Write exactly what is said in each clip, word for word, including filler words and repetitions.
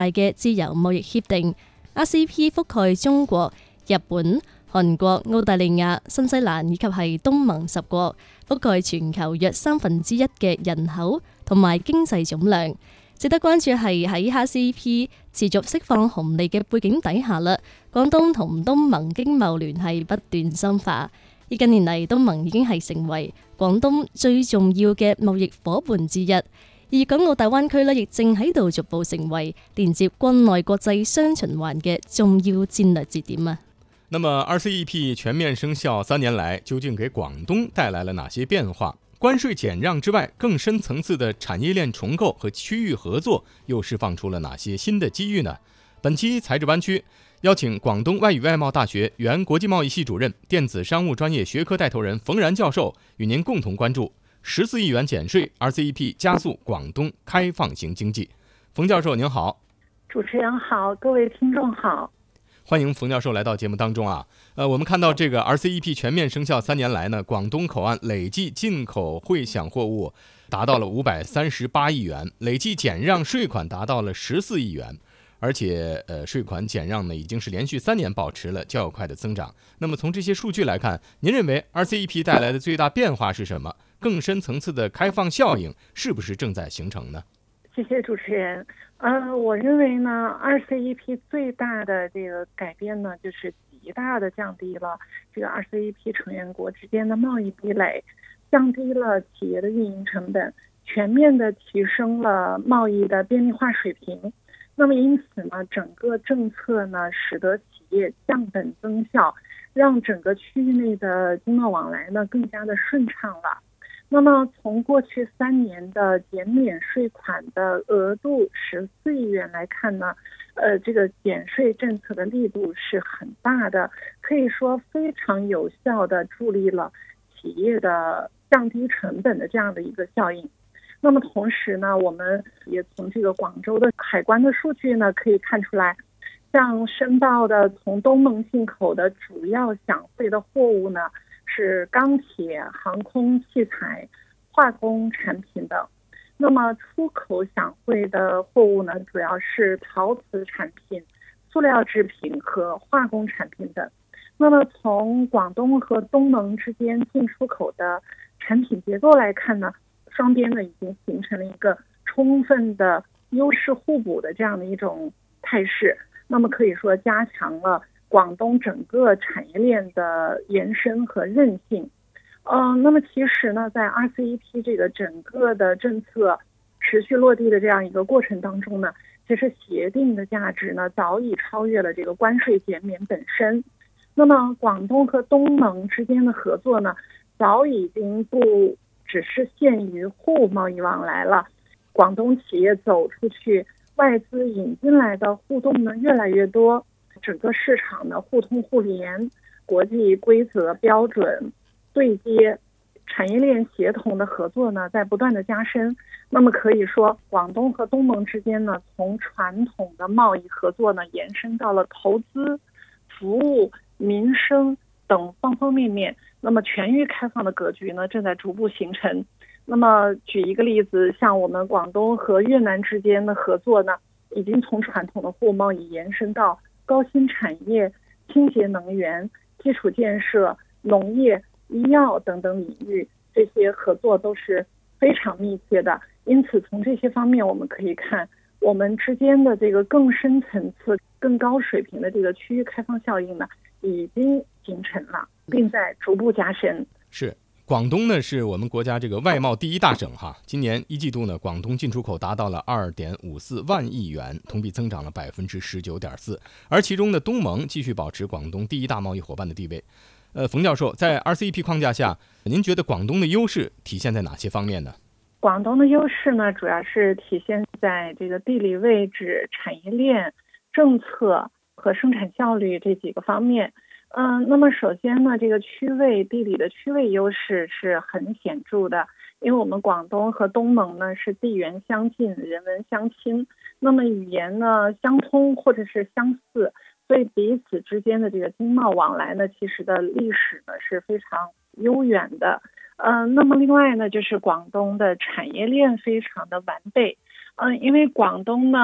嘅自由貿易協定。R C E P 覆蓋中國、日本、韓國、澳大利亞、新西蘭以及係東盟十國，覆蓋全球約三分之一嘅人口同埋經濟總量。值得關注係喺 R C E P 持續釋放紅利嘅背景底下啦，廣東同東盟經貿聯繫不斷深化。而近年嚟，東盟已經係成為廣東最重要嘅貿易夥伴之一。而港澳大灣區呢，亦正喺度逐步成為連接國內國際雙循環嘅重要戰略節點啊。 那麼 R C E P 全面生效三年來，究竟給廣東帶來了哪些變化？關稅減讓之外，更深層次的產業鏈重構和區域合作又釋放出了哪些新的機遇呢？本期財智灣區邀請廣東外語外貿大學原國際貿易系主任、電子商務專業學科帶頭人馮然教授，與您共同關注十四億元減稅 ，R C E P 加速廣東開放型經濟。馮教授您好。 主持人好，各位聽眾好。 歡迎馮教授來到節目當中啊，呃，我們看到這個 R C E P 全面生效三年來呢，廣東口岸累計進口匯享貨物達到了五百三十八億元，累計減讓稅款達到了十四億元，而且呃稅款減讓呢已經是連續三年保持了較快的增長。那麼從這些數據來看，您認為 R C E P 帶來的最大變化是什麼？更深層次的開放效應是不是正在形成呢？ 謝謝主持人。呃，我認為呢 ，R C E P 最大的這個改變呢，就是極大的降低了這個 R C E P 成員國之間的貿易壁壘，降低了企業的運營成本，全面的提升了貿易的便利化水平。那麼因此呢，整個政策呢，使得企業降本增效，讓整個區域內的經貿往來呢，更加的順暢了。那麼從過去三年的減免稅款的額度十四億元來看呢，呃，這個減稅政策的力度是很大的，可以說非常有效的助力了企業的降低成本的這樣的一個效應。那麼同時呢，我們也從這個廣州的海關的數據呢，可以看出來，像申報的從東盟進口的主要享惠的貨物呢，是鋼鐵、航空器材、化工產品等。那麼出口享惠的貨物呢，主要是陶瓷產品、塑料製品和化工產品等。那麼從廣東和東盟之間進出口的產品結構來看呢，雙邊呢已經形成了一個充分的優勢互補的這樣的一種態勢。那麼可以說加強了廣東整個產業鏈的延伸和韌性。呃，那麼其實呢，在 R C E P 這個整個的政策持續落地的這樣一個過程當中呢，其實協定的價值呢早已超越了這個關稅減免本身。那麼廣東和東盟之間的合作呢，早已經不只是限於貨物貿易往來了，廣東企業走出去，外資引進來的互動呢越來越多。整個市場呢互通互聯，國際規則標準對接，產業鏈協同的合作呢在不斷的加深。那麼可以說，廣東和東盟之間呢，從傳統的貿易合作呢延伸到了投資、服務、民生等方方面面。那麼全域開放的格局呢正在逐步形成。那麼舉一個例子，像我們廣東和越南之間的合作呢，已經從傳統的貨物貿易延伸到高新產業、清潔能源、基礎建設、農業、醫藥等等領域，這些合作都是非常密切的。因此從這些方面我們可以看，我們之間的這個更深層次、更高水平的這個區域開放效應呢，已經形成了，並在逐步加深。 是。廣東呢是我們國家這個外貿第一大省哈，今年一季度呢，廣東進出口達到了二點五四萬億元，同比增長了百分之十九點四，而其中的東盟繼續保持廣東第一大貿易夥伴的地位。呃，馮教授，在 R C E P 框架下，您覺得廣東的優勢體現在哪些方面呢？ 廣東的優勢呢，主要是體現在這個地理位置、產業鏈、政策和生產效率這幾個方面。嗯，那麼首先呢，這個區位地理的區位優勢是很顯著的，因為我們廣東和東盟呢是地緣相近、人文相親，那麼語言呢相通或者是相似，所以彼此之間的這個經貿往來呢，其實的歷史呢是非常悠遠的。嗯，那麼另外呢，就是廣東的產業鏈非常的完備。嗯，因為廣東呢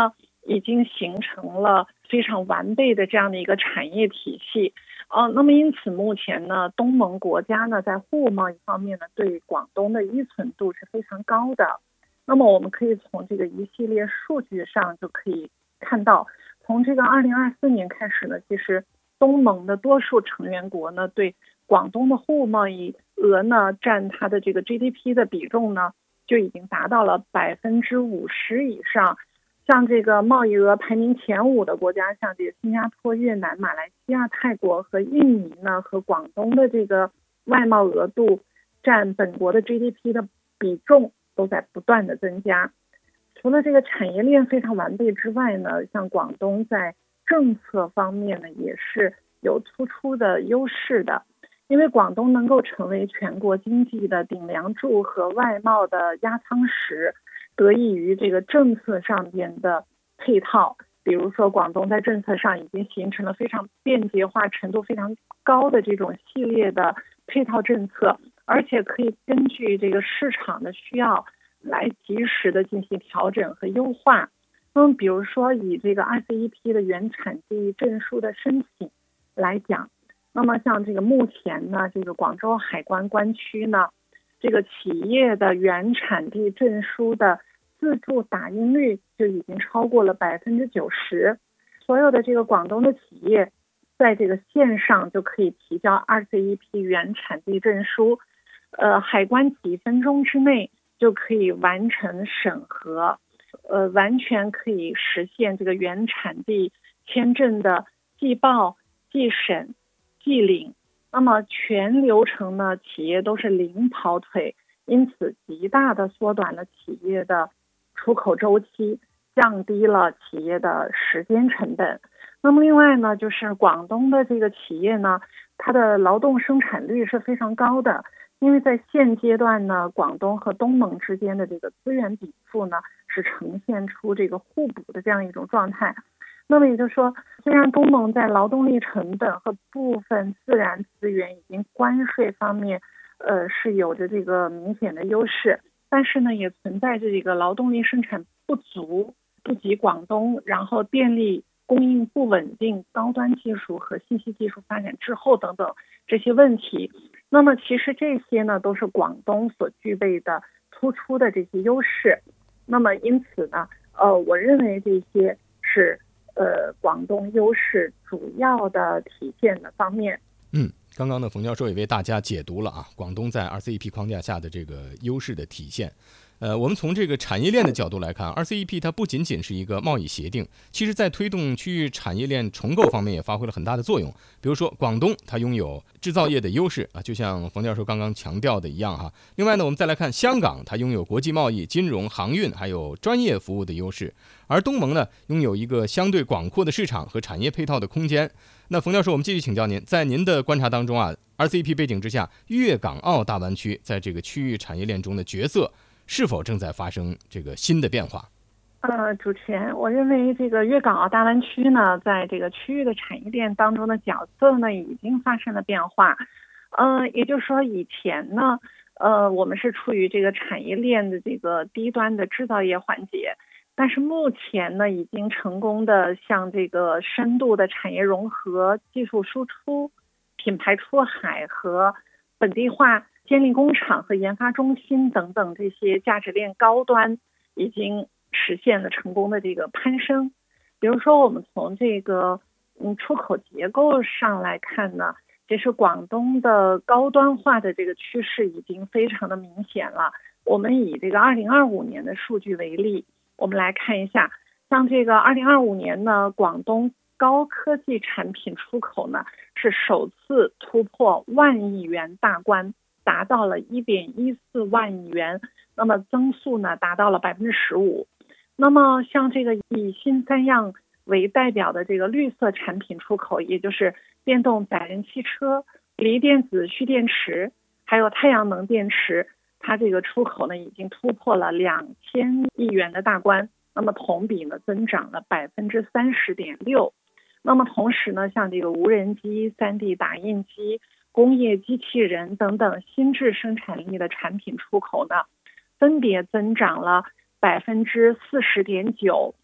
已经形成了非常完备的这样的一个产业体系。呃，那么因此目前呢，东盟国家呢在货物贸易方面呢，对广东的依存度是非常高的。那么我们可以从这个一系列数据上就可以看到，从这个二零二四年开始呢，其实东盟的多数成员国呢，对广东的货物贸易额呢，占它的这个 G D P 的比重呢，就已经达到了百分之五十以上。像这个贸易额排名前五的国家，像这个新加坡、越南、马来西亚、泰国和印尼呢，和广东的这个外贸额度占本国的 G D P 的比重都在不断的增加。除了这个产业链非常完备之外呢，像广东在政策方面呢，也是有突出的优势的。因为广东能够成为全国经济的顶梁柱和外贸的压舱石，得益于这个政策上边的配套。比如说广东在政策上已经形成了非常便捷化程度非常高的这种系列的配套政策，而且可以根据这个市场的需要来及时的进行调整和优化。那么比如说以这个 R C E P 的原产地证书的申请来讲，那么像这个目前呢，这个广州海关关区呢，这个企业的原产地证书的自助打印率就已经超过了百分之九十。所有的这个广东的企业在这个线上就可以提交 R C E P 原产地证书，呃，海关几分钟之内就可以完成审核，呃，完全可以实现这个原产地签证的寄报、寄审、寄领。那么全流程呢，企业都是零跑腿，因此极大的缩短了企业的出口周期，降低了企业的时间成本。那么另外呢，就是广东的这个企业呢，它的劳动生产率是非常高的，因为在现阶段呢，广东和东盟之间的这个资源禀赋呢，是呈现出这个互补的这样一种状态。那么也就是说，虽然东盟在劳动力成本和部分自然资源以及关税方面，呃，是有着这个明显的优势，但是呢，也存在着这个劳动力生产不足、不及广东，然后电力供应不稳定、高端技术和信息技术发展滞后等等这些问题。那么其实这些呢，都是广东所具备的突出的这些优势。那么因此呢，呃，我认为这些是呃广东优势主要的体现的方面。 嗯，刚刚呢，冯教授也为大家解读了啊，广东在 R C E P 框架下的这个优势的体现。呃，我们从这个产业链的角度来看 ，R C E P 它不仅仅是一个贸易协定，其实在推动区域产业链重构方面也发挥了很大的作用。比如说，广东它拥有制造业的优势啊，就像冯教授刚刚强调的一样哈。另外呢，我们再来看香港，它拥有国际贸易、金融、航运还有专业服务的优势，而东盟呢，拥有一个相对广阔的市场和产业配套的空间。那冯教授，我们继续请教您，在您的观察当中啊 ，R C E P 背景之下，粤港澳大湾区在这个区域产业链中的角色是否正在发生这个新的变化？ 呃，主持人，我认为这个粤港澳大湾区呢，在这个区域的产业链当中的角色呢，已经发生了变化。呃，也就是说，以前呢，呃，我们是处于这个产业链的这个低端的制造业环节，但是目前呢，已经成功的向这个深度的产业融合、技术输出、品牌出海和本地化。建立工厂和研发中心等等这些价值链高端已经实现了成功的这个攀升。比如说我们从这个嗯出口结构上来看呢，其实广东的高端化的这个趋势已经非常的明显了。我们以这个二零二五年的数据为例，我们来看一下，像这个二零二五年呢，广东高科技产品出口呢是首次突破万亿元大关，达到了一点一四万亿元，那么增速呢达到了百分之十五。那么像这个以新三样为代表的这个绿色产品出口，也就是电动载人汽车、锂电子蓄电池，还有太阳能电池，它这个出口呢已经突破了两千亿元的大关，那么同比呢增长了百分之三十点六。那么同时呢，像这个无人机、三 D 打印机、工业机器人等等新质生产力的产品出口呢，分别增长了百分之四十点九、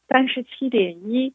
三十七点一，